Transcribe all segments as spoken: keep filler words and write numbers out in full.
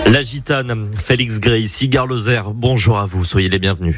La gitane, Félix Gray, ici Gare Lozère. Bonjour à vous, soyez les bienvenus.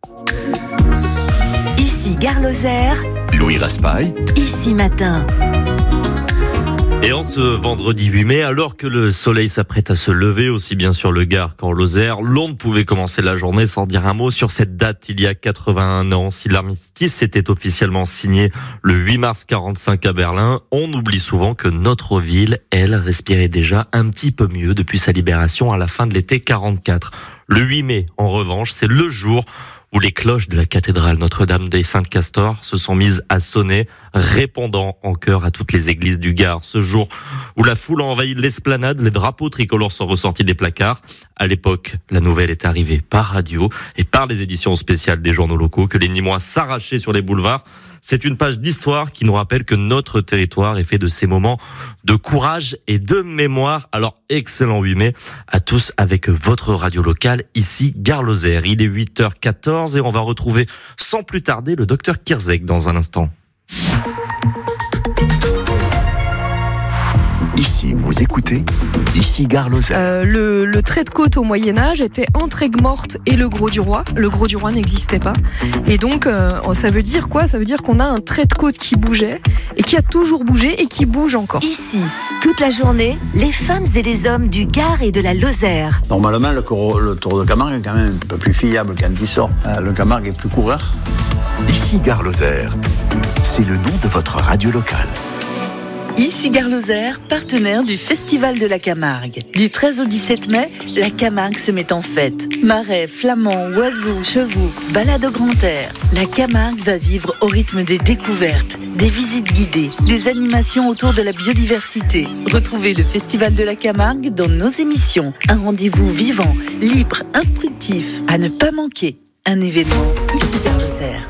Ici Gare Lozère. Louis Raspail. Ici Matin. Et en ce vendredi huit mai, alors que le soleil s'apprête à se lever, aussi bien sur le Gard qu'en Lozère, l'on ne pouvait commencer la journée sans dire un mot sur cette date il y a quatre-vingt-un ans. Si l'armistice était officiellement signé le huit mars quarante-cinq à Berlin, on oublie souvent que notre ville, elle, respirait déjà un petit peu mieux depuis sa libération à la fin de l'été quarante-quatre. Le huit mai, en revanche, c'est le jour où les cloches de la cathédrale Notre-Dame des Saintes-Castors se sont mises à sonner, répondant en chœur à toutes les églises du Gard. Ce jour où la foule a envahi l'esplanade, les drapeaux tricolores sont ressortis des placards. À l'époque, la nouvelle est arrivée par radio et par les éditions spéciales des journaux locaux que les Nîmois s'arrachaient sur les boulevards. C'est une page d'histoire qui nous rappelle que notre territoire est fait de ces moments de courage et de mémoire. Alors, excellent huit mai à tous avec votre radio locale, ici Gare Lozère. Il est huit heures quatorze et on va retrouver sans plus tarder le docteur Kierzek dans un instant. Ici, vous écoutez, ici Gare Lozère. Euh, le, le trait de côte au Moyen-Âge était entre Aigues-Mortes et le Grau-du-Roi. Le Grau-du-Roi n'existait pas. Et donc, euh, ça veut dire quoi ? Ça veut dire qu'on a un trait de côte qui bougeait et qui a toujours bougé et qui bouge encore. Ici, toute la journée, les femmes et les hommes du Gard et de la Lozère. Normalement, le, coro, le Tour de Camargue est quand même un peu plus fiable quand il sort. Euh, le Camargue est plus coureur. Ici Gare Lozère, c'est le nom de votre radio locale. Ici Gare Lozère, partenaire du Festival de la Camargue. Du treize au dix-sept mai, la Camargue se met en fête. Marais, flamands, oiseaux, chevaux, balades au grand air. La Camargue va vivre au rythme des découvertes, des visites guidées, des animations autour de la biodiversité. Retrouvez le Festival de la Camargue dans nos émissions. Un rendez-vous vivant, libre, instructif. À ne pas manquer. Un événement ici Gare Lozère.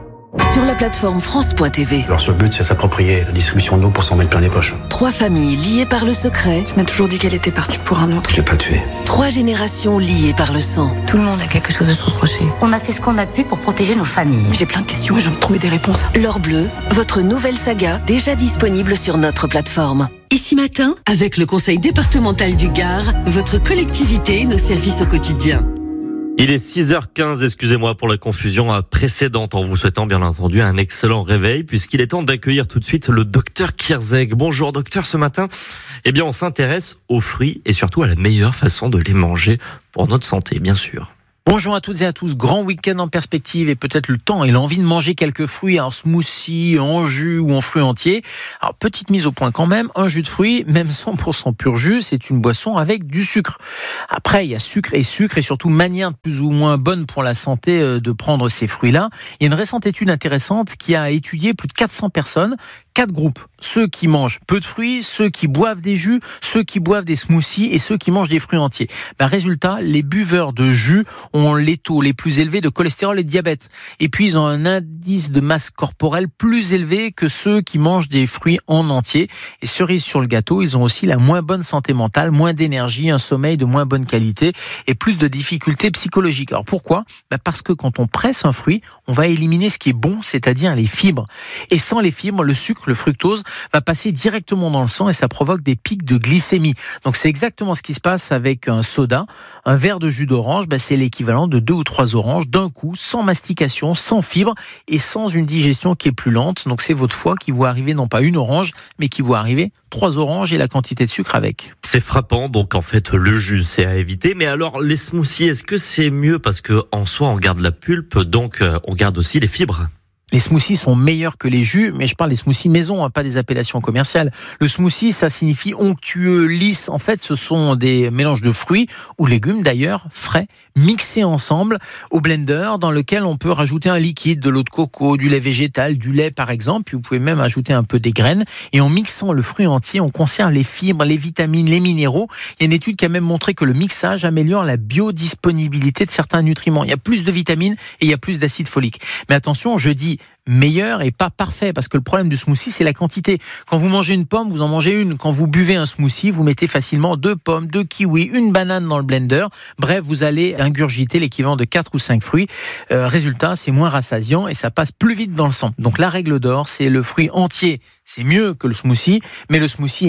Sur la plateforme France point T V. Alors, ce but, c'est s'approprier la distribution d'eau pour s'en mettre plein les poches. Trois familles liées par le secret. Je m'ai toujours dit qu'elle était partie pour un autre. Je l'ai pas tuée. Trois générations liées par le sang. Tout le monde a quelque chose à se reprocher. On a fait ce qu'on a pu pour protéger nos familles. J'ai plein de questions et j'ai envie de trouver des réponses. L'Or Bleu, votre nouvelle saga, déjà disponible sur notre plateforme. Ici Matin, avec le Conseil départemental du Gard, votre collectivité et nos services au quotidien. Il est six heures quinze, excusez-moi pour la confusion précédente, en vous souhaitant bien entendu un excellent réveil, puisqu'il est temps d'accueillir tout de suite le docteur Kierzek. Bonjour docteur, ce matin, eh bien on s'intéresse aux fruits et surtout à la meilleure façon de les manger pour notre santé, bien sûr. Bonjour à toutes et à tous, grand week-end en perspective et peut-être le temps et l'envie de manger quelques fruits en smoothie, en jus ou en fruits entiers. Alors petite mise au point quand même, un jus de fruits, même cent pour cent pur jus, c'est une boisson avec du sucre. Après il y a sucre et sucre et surtout manière plus ou moins bonne pour la santé de prendre ces fruits-là. Il y a une récente étude intéressante qui a étudié plus de quatre cents personnes, quatre groupes. Ceux qui mangent peu de fruits, ceux qui boivent des jus, ceux qui boivent des smoothies et ceux qui mangent des fruits entiers. Ben, résultat, les buveurs de jus ont les taux les plus élevés de cholestérol et de diabète. Et puis, ils ont un indice de masse corporelle plus élevé que ceux qui mangent des fruits en entier. Et cerise sur le gâteau, ils ont aussi la moins bonne santé mentale, moins d'énergie, un sommeil de moins bonne qualité et plus de difficultés psychologiques. Alors pourquoi ? Ben parce que quand on presse un fruit, on va éliminer ce qui est bon, c'est-à-dire les fibres. Et sans les fibres, le sucre, le fructose, va passer directement dans le sang et ça provoque des pics de glycémie. Donc c'est exactement ce qui se passe avec un soda. Un verre de jus d'orange, ben c'est l'équivalent de deux ou trois oranges d'un coup, sans mastication, sans fibres et sans une digestion qui est plus lente. Donc c'est votre foie qui voit arriver non pas une orange, mais qui voit arriver trois oranges et la quantité de sucre avec. C'est frappant, donc en fait le jus c'est à éviter. Mais alors les smoothies, est-ce que c'est mieux parce que en soi on garde la pulpe, donc on garde aussi les fibres ? Les smoothies sont meilleurs que les jus, mais je parle des smoothies maison, hein, pas des appellations commerciales. Le smoothie, ça signifie onctueux, lisse. En fait, ce sont des mélanges de fruits ou légumes d'ailleurs, frais, mixés ensemble au blender, dans lequel on peut rajouter un liquide, de l'eau de coco, du lait végétal, du lait par exemple. Puis vous pouvez même ajouter un peu des graines. Et en mixant le fruit entier, on conserve les fibres, les vitamines, les minéraux. Il y a une étude qui a même montré que le mixage améliore la biodisponibilité de certains nutriments. Il y a plus de vitamines et il y a plus d'acide folique. Mais attention, je dis meilleur et pas parfait, parce que le problème du smoothie, c'est la quantité. Quand vous mangez une pomme, vous en mangez une. Quand vous buvez un smoothie, vous mettez facilement deux pommes, deux kiwis, une banane dans le blender. Bref, vous allez ingurgiter l'équivalent de quatre ou cinq fruits. Euh, résultat, c'est moins rassasiant et ça passe plus vite dans le sang. Donc la règle d'or, c'est le fruit entier. C'est mieux que le smoothie, mais le smoothie est mieux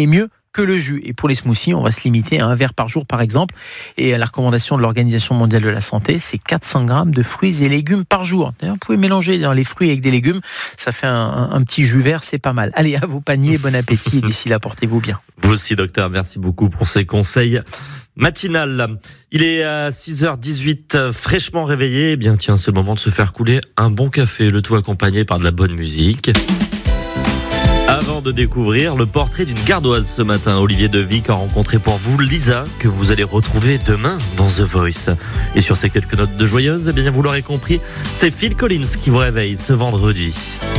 que le jus. Et pour les smoothies, on va se limiter à un verre par jour, par exemple. Et la recommandation de l'Organisation mondiale de la santé, c'est quatre cents grammes de fruits et légumes par jour. D'ailleurs, vous pouvez mélanger les fruits avec des légumes. Ça fait un, un, un petit jus vert, c'est pas mal. Allez, à vos paniers, bon appétit. Et d'ici là, portez-vous bien. Vous aussi, docteur. Merci beaucoup pour ces conseils matinal. Il est à six heures dix-huit, fraîchement réveillé. Eh bien, tiens, c'est le moment de se faire couler un bon café, le tout accompagné par de la bonne musique. Avant de découvrir le portrait d'une gardoise ce matin, Olivier Devic a rencontré pour vous Lisa, que vous allez retrouver demain dans The Voice. Et sur ces quelques notes de joyeuse, eh bien, vous l'aurez compris, c'est Phil Collins qui vous réveille ce vendredi.